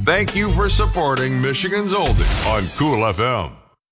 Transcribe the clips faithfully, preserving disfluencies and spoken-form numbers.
Thank you for supporting Michigan's Oldie on Cool F M.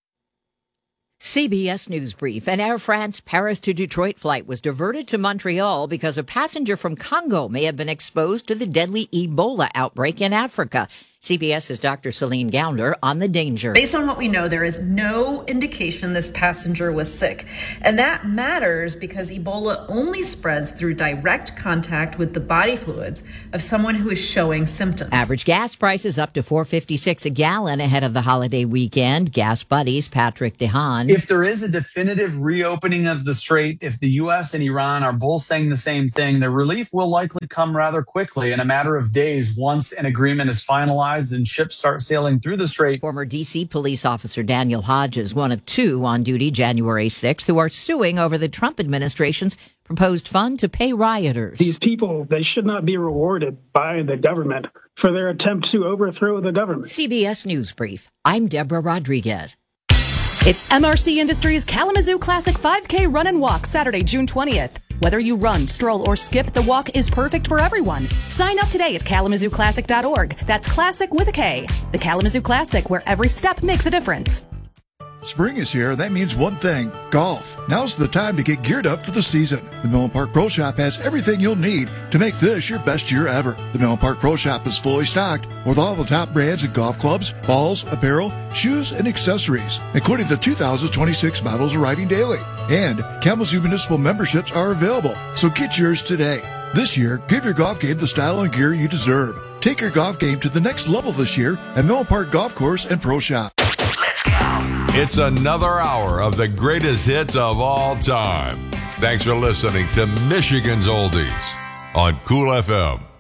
C B S News Brief. An Air France Paris to Detroit flight was diverted to Montreal because a passenger from Congo may have been exposed to the deadly Ebola outbreak in Africa. CBS's Doctor Celine Gounder on the danger. Based on what we know, there is no indication this passenger was sick. And that matters because Ebola only spreads through direct contact with the body fluids of someone who is showing symptoms. Average gas prices up to four dollars and fifty-six cents a gallon ahead of the holiday weekend. Gas Buddies' Patrick DeHaan. If there is a definitive reopening of the strait, if the U S and Iran are both saying the same thing, the relief will likely come rather quickly in a matter of days once an agreement is finalized and ships start sailing through the strait. Former D C police officer Daniel Hodges, one of two on duty January sixth, who are suing over the Trump administration's proposed fund to pay rioters. These people, they should not be rewarded by the government for their attempt to overthrow the government. C B S News Brief. I'm Deborah Rodriguez. It's M R C Industries Kalamazoo Classic five K Run and Walk Saturday, June twentieth. Whether you run, stroll, or skip, the walk is perfect for everyone. Sign up today at kalamazoo classic dot org. That's classic with a K. The Kalamazoo Classic, where every step makes a difference. Spring is here. That means one thing, golf. Now's the time to get geared up for the season. The Millen Park Pro Shop has everything you'll need to make this your best year ever. The Millen Park Pro Shop is fully stocked with all the top brands in golf clubs, balls, apparel, shoes, and accessories, including the two thousand twenty-six models arriving daily. And Kalamazoo Municipal memberships are available, so get yours today. This year, give your golf game the style and gear you deserve. Take your golf game to the next level this year at Millen Park Golf Course and Pro Shop. It's another hour of the greatest hits of all time. Thanks for listening to Michigan's Oldies on Cool F M.